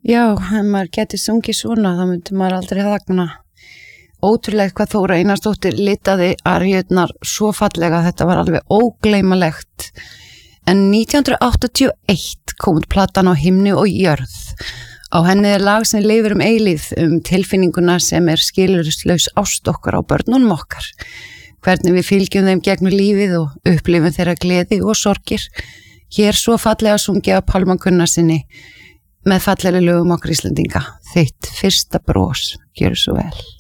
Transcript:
Já, ef maður geti sungið svona þá myndi maður aldrei þagna. Ótrúlegt hvað Þóra Einarsdóttir litaði aríurnar svo fallega, þetta var alveg ógleymanlegt. En 1981 kom út platan Á himni og jörð. Á henni lag sem lifir eilífð, tilfinninguna sem skilyrðislaus ást okkar á börnunum okkar. Hvernig við fylgjum þeim gegnum lífið og upplifum þeirra gleði og sorgir. Hér svo fallega sungið af Pálma Gunnarsinni með fallegri lögum okkar Íslendinga. Þitt fyrsta bros, gjörðu svo vel.